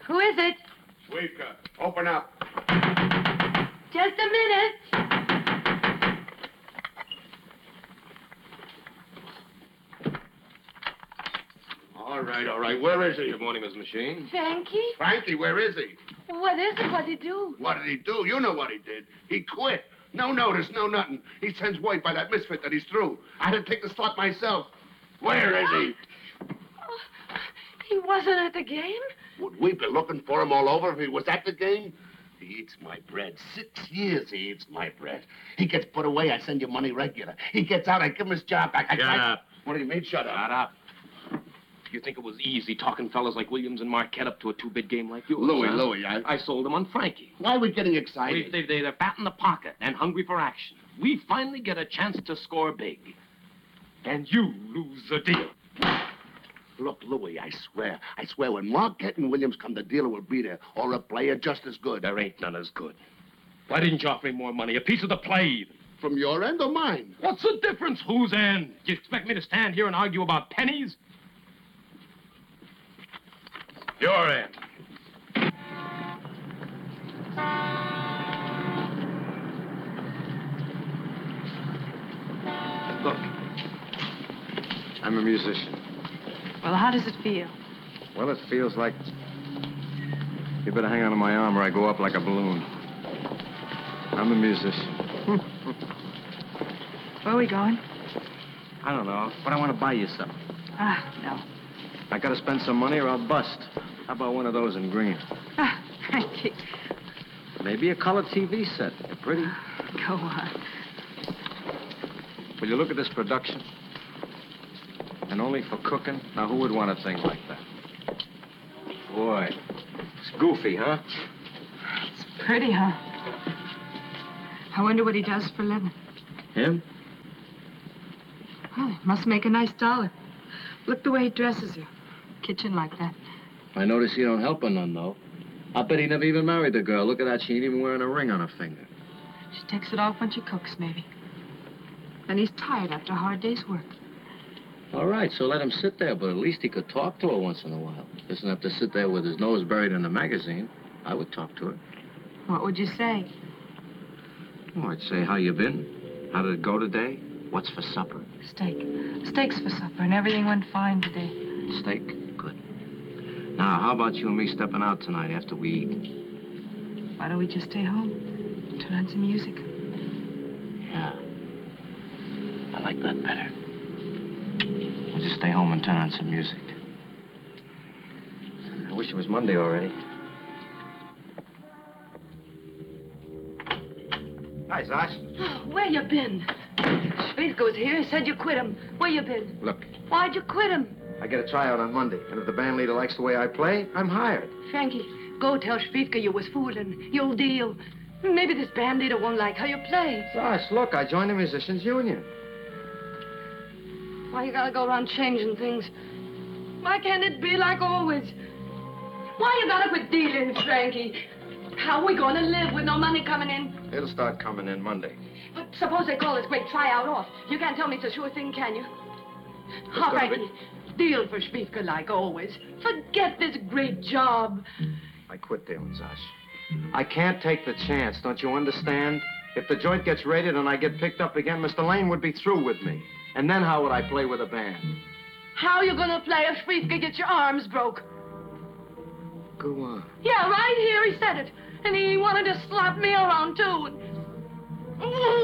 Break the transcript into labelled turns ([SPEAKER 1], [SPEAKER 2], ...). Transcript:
[SPEAKER 1] Who is it?
[SPEAKER 2] Schwiefka, open up.
[SPEAKER 1] Just a minute.
[SPEAKER 2] All right. Where is he?
[SPEAKER 3] Good morning, Miss Machine.
[SPEAKER 1] Frankie?
[SPEAKER 2] Frankie, where is he?
[SPEAKER 1] What is it? What did he do?
[SPEAKER 2] What did he do? You know what he did. He quit. No notice, no nothing. He sends word by that misfit that he's through. I had to take the slot myself. Where is he?
[SPEAKER 1] Oh, he wasn't at the game?
[SPEAKER 2] Would we be looking for him all over if he was at the game? He eats my bread. 6 years he eats my bread. He gets put away, I send you money regular. He gets out, I give him his job back.
[SPEAKER 3] Shut up.
[SPEAKER 2] What do you mean, shut up?
[SPEAKER 3] Shut up. You think it was easy talking fellas like Williams and Marquette up to a two-bid game like yours?
[SPEAKER 2] Louis,
[SPEAKER 3] I sold them on Frankie.
[SPEAKER 2] Why are we getting excited?
[SPEAKER 3] They're fat in the pocket and hungry for action. We finally get a chance to score big. And you lose the deal.
[SPEAKER 2] Look, Louis, I swear, when Marquette and Williams come, the dealer will be there, or a player just as good.
[SPEAKER 3] There ain't none as good. Why didn't you offer me more money? A piece of the play.
[SPEAKER 2] From your end or mine?
[SPEAKER 3] What's the difference? Whose end? Do you expect me to stand here and argue about pennies? Your end.
[SPEAKER 4] Look, I'm a musician.
[SPEAKER 1] Well, how does it feel?
[SPEAKER 4] Well, it feels like you better hang on to my arm or I go up like a balloon. I'm a musician.
[SPEAKER 1] Where are we going?
[SPEAKER 4] I don't know, but I want to buy you something.
[SPEAKER 1] No.
[SPEAKER 4] I gotta spend some money or I'll bust. How about one of those in green?
[SPEAKER 1] Frankie.
[SPEAKER 4] Maybe a color TV set. They're pretty.
[SPEAKER 1] Go on.
[SPEAKER 4] Will you look at this production? And only for cooking? Now, who would want a thing like that? Boy, it's goofy, huh?
[SPEAKER 1] It's pretty, huh? I wonder what he does for a living.
[SPEAKER 4] Him?
[SPEAKER 1] Well, he must make a nice dollar. Look the way he dresses her. Kitchen like that.
[SPEAKER 4] I notice you don't help her none, though. I bet he never even married the girl. Look at that. She ain't even wearing a ring on her finger.
[SPEAKER 1] She takes it off when she cooks, maybe. And he's tired after a hard day's work.
[SPEAKER 4] All right, so let him sit there, but at least he could talk to her once in a while. Doesn't have to sit there with his nose buried in a magazine. I would talk to her.
[SPEAKER 1] What would you say?
[SPEAKER 4] Oh, I'd say, how you been? How did it go today? What's for supper?
[SPEAKER 1] Steak. Steak's for supper, and everything went fine today.
[SPEAKER 4] Steak? Good. Now, how about you and me stepping out tonight after we eat?
[SPEAKER 1] Why don't we just stay home? Turn on some music.
[SPEAKER 4] Yeah. I like that better. We'll just stay home and turn on some music. I wish it was Monday already. Hi, Zosh.
[SPEAKER 1] Oh, where you been? Schwiefka here. He said you quit him. Where you been?
[SPEAKER 4] Look,
[SPEAKER 1] Why'd you quit him?
[SPEAKER 4] I get a tryout on Monday, and if the band leader likes the way I play, I'm hired.
[SPEAKER 1] Frankie, go tell Schwiefka you was fooling. You'll deal. Maybe this band leader won't like how you play.
[SPEAKER 4] Zosh, look, I joined the Musicians Union.
[SPEAKER 1] Why you gotta go around changing things? Why can't it be like always? Why you gotta quit dealing, Frankie? How we gonna live with no money coming in?
[SPEAKER 4] It'll start coming in Monday.
[SPEAKER 1] But suppose they call this great tryout off. You can't tell me it's a sure thing, can you? How, Frankie? Deal for Schwiefka like always. Forget this great job.
[SPEAKER 4] I quit dealing, Zosh. I can't take the chance, don't you understand? If the joint gets raided and I get picked up again, Mr. Lane would be through with me. And then how would I play with a band?
[SPEAKER 1] How you gonna play if Schwiefka gets your arms broke?
[SPEAKER 4] Go on.
[SPEAKER 1] Yeah, right here he said it. And he wanted to slap me around, too.